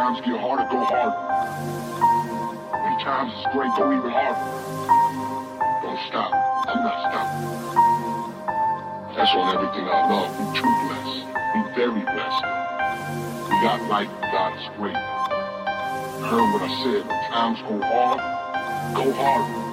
times get harder, go harder. When times is great, go even harder. Don't stop. I'm not stopping. That's on everything I love. We too blessed. We very blessed. We got life. God is great. You heard what I said. When times go hard, go harder.